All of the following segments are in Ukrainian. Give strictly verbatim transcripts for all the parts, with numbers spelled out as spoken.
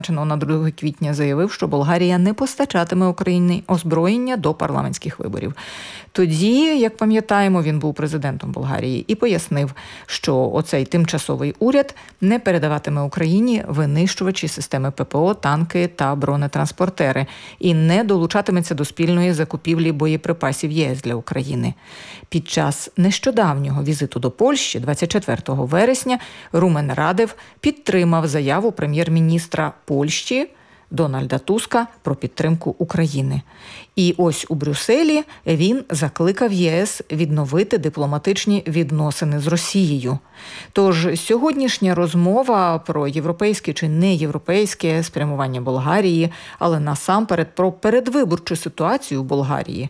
на друге квітня заявив, що Болгарія не постачатиме Україні озброєння до парламентських виборів. Тоді, як пам'ятаємо, він був президентом Болгарії і пояснив, що оцей тимчасовий уряд не передаватиме Україні винищувачі системи ППО, танки та бронетранспортери і не долучатиметься до спільної закупівлі боєприпасів ЄС для України. Під час нещодавнього візиту до Польщі двадцять четвертого вересня Румен Радев підтримав заяву прем'єр-міністра Польщі Дональда Туска про підтримку України. І ось у Брюсселі він закликав ЄС відновити дипломатичні відносини з Росією. Тож сьогоднішня розмова про європейське чи неєвропейське спрямування Болгарії, але насамперед про передвиборчу ситуацію в Болгарії.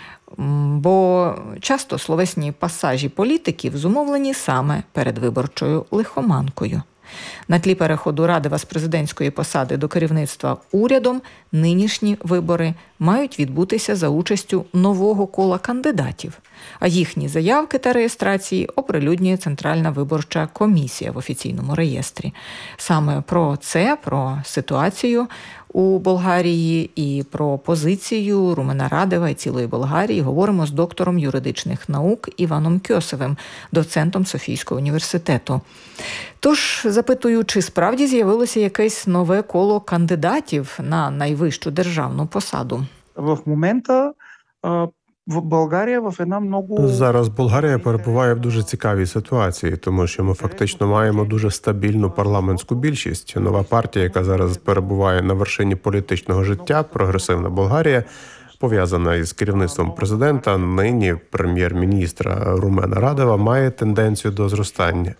Бо часто словесні пасажі політиків зумовлені саме передвиборчою лихоманкою. На тлі переходу Радева з президентської посади до керівництва урядом нинішні вибори мають відбутися за участю нового кола кандидатів, а їхні заявки та реєстрації оприлюднює Центральна виборча комісія в офіційному реєстрі. Саме про це, про ситуацію у Болгарії і про позицію Румена Радева і цілої Болгарії говоримо з доктором юридичних наук Іваном Кьосевим, доцентом Софійського університету. Тож, запитую, чи справді з'явилося якесь нове коло кандидатів на найвищу державну посаду? В момента в Болгарія в една много... Зараз Болгарія перебуває в дуже цікавій ситуації, тому що ми фактично маємо дуже стабільну парламентську більшість. Нова партія, яка зараз перебуває на вершині політичного життя, прогресивна Болгарія, пов'язана із керівництвом президента, нині прем'єр-міністра Румена Радева, має тенденцію до зростання.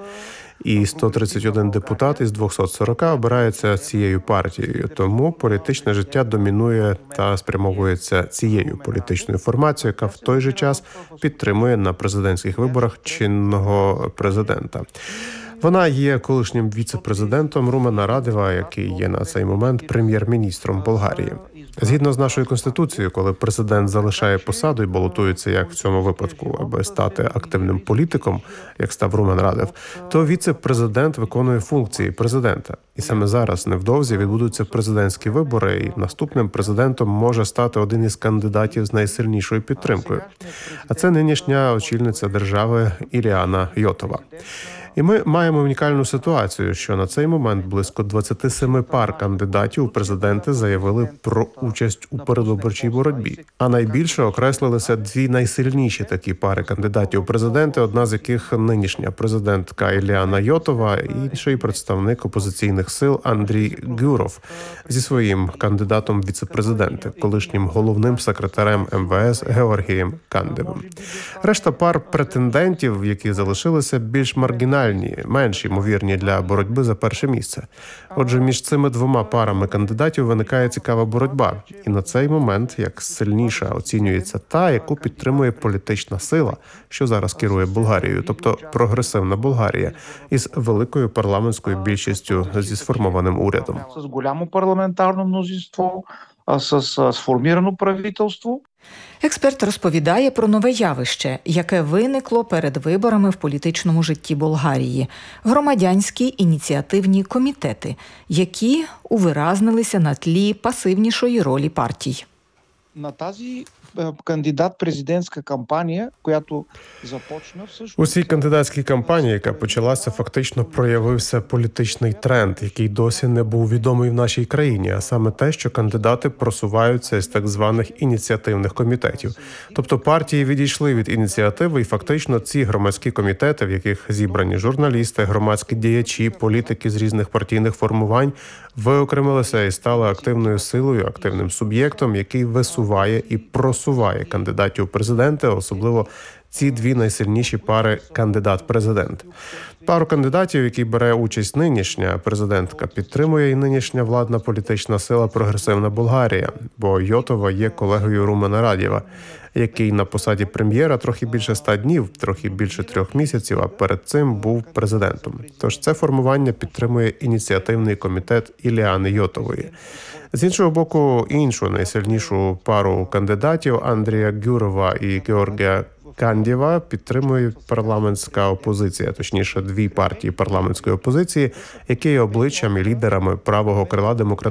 І сто тридцять один депутат із двохсот сорока обирається цією партією. Тому політичне життя домінує та спрямовується цією політичною формацією, яка в той же час підтримує на президентських виборах чинного президента. Вона є колишнім віце-президентом Румена Радева, який є на цей момент прем'єр-міністром Болгарії. Згідно з нашою Конституцією, коли президент залишає посаду і балотується, як в цьому випадку, аби стати активним політиком, як став Румен Радев, то віце-президент виконує функції президента. І саме зараз, невдовзі, відбудуться президентські вибори, і наступним президентом може стати один із кандидатів з найсильнішою підтримкою. А це нинішня очільниця держави Іліана Йотова. І ми маємо унікальну ситуацію, що на цей момент близько двадцять сім пар кандидатів у президенти заявили про участь у передвиборчій боротьбі. А найбільше окреслилися дві найсильніші такі пари кандидатів у президенти, одна з яких нинішня президентка Іліана Йотова, і інший представник опозиційних сил Андрій Гюров зі своїм кандидатом в віце-президенти, колишнім головним секретарем ем ве ес Георгієм Кандевим. Решта пар претендентів, які залишилися, більш маргінальні, менш ймовірні для боротьби за перше місце. Отже, між цими двома парами кандидатів виникає цікава боротьба. І на цей момент як сильніша оцінюється та, яку підтримує політична сила, що зараз керує Болгарією, тобто прогресивна Болгарія, із великою парламентською більшістю зі сформованим урядом. З голямо парламентарно мнозинство, з сформовано правительство. Експерт розповідає про нове явище, яке виникло перед виборами в політичному житті Болгарії – громадянські ініціативні комітети, які увиразнилися на тлі пасивнішої ролі партій. На тази кандидат-президентська кампанія, яку започна... У цій кандидатській кампанії, яка почалася, фактично проявився політичний тренд, який досі не був відомий в нашій країні, а саме те, що кандидати просуваються із так званих ініціативних комітетів. Тобто партії відійшли від ініціативи, і фактично ці громадські комітети, в яких зібрані журналісти, громадські діячі, політики з різних партійних формувань, виокремилися і стали активною силою, активним суб'єктом, який висуває і просуває кандидатів у президенти, особливо ці дві найсильніші пари кандидат-президент. Пару кандидатів, які бере участь нинішня президентка, підтримує і нинішня владна політична сила «Прогресивна Болгарія», бо Йотова є колегою Румена Радєва, який на посаді прем'єра трохи більше ста днів, трохи більше трьох місяців, а перед цим був президентом. Тож це формування підтримує ініціативний комітет Іліани Йотової. З іншого боку, іншу найсильнішу пару кандидатів Андрія Гюрова і Георгія Кандєва підтримує парламентська опозиція, точніше дві партії парламентської опозиції, які є обличчям і лідерами правого крила демократичної